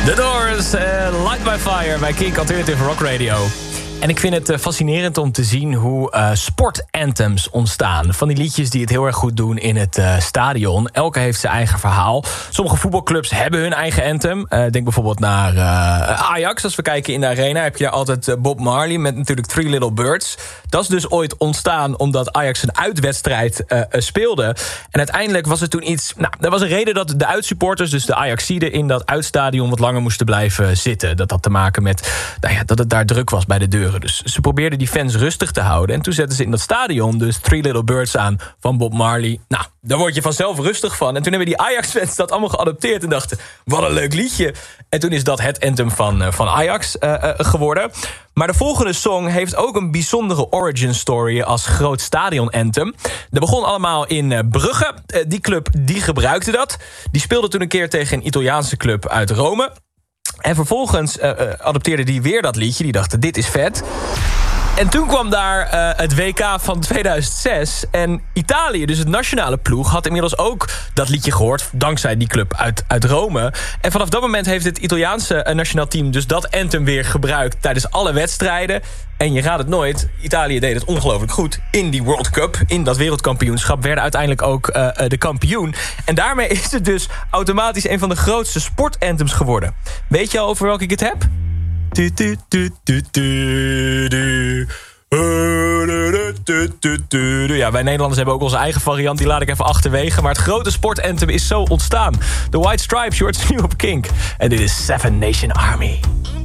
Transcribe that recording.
The Doors, Light My Fire bij Kink Alternative Rock Radio. En ik vind het fascinerend om te zien hoe sportanthems ontstaan. Van die liedjes die het heel erg goed doen in het stadion. Elke heeft zijn eigen verhaal. Sommige voetbalclubs hebben hun eigen anthem. Denk bijvoorbeeld naar Ajax. Als we kijken in de arena heb je daar altijd Bob Marley met natuurlijk Three Little Birds. Dat is dus ooit ontstaan omdat Ajax een uitwedstrijd speelde. En uiteindelijk was er toen iets... er was een reden dat de uitsupporters, dus de Ajaxiden, in dat uitstadion wat langer moesten blijven zitten. Dat had te maken met dat het daar druk was bij de deuren. Dus ze probeerden die fans rustig te houden. En toen zetten ze in dat stadion dus Three Little Birds aan van Bob Marley. Daar word je vanzelf rustig van. En toen hebben die Ajax-fans dat allemaal geadopteerd en dachten, wat een leuk liedje. En toen is dat het anthem van Ajax geworden. Maar de volgende song heeft ook een bijzondere origin story als groot stadion anthem. Dat begon allemaal in Brugge. Die club die gebruikte dat. Die speelde toen een keer tegen een Italiaanse club uit Rome. En vervolgens adopteerde die weer dat liedje. Die dachten, dit is vet. En toen kwam daar het WK van 2006. En Italië, dus het nationale ploeg, had inmiddels ook dat liedje gehoord. Dankzij die club uit Rome. En vanaf dat moment heeft het Italiaanse nationaal team dus dat anthem weer gebruikt tijdens alle wedstrijden. En je raadt het nooit, Italië deed het ongelooflijk goed in die World Cup. In dat wereldkampioenschap werden uiteindelijk ook de kampioen. En daarmee is het dus automatisch een van de grootste sportanthems geworden. Weet je al over welke ik het heb? Ja, wij Nederlanders hebben ook onze eigen variant. Die laat ik even achterwege. Maar het grote sportanthem is zo ontstaan. The White Stripes, je hoort het nu op Kink. En dit is Seven Nation Army.